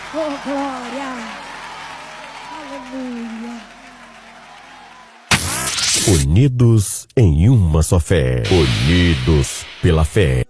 Oh, glória. Aleluia. Unidos em uma só fé. Unidos pela fé.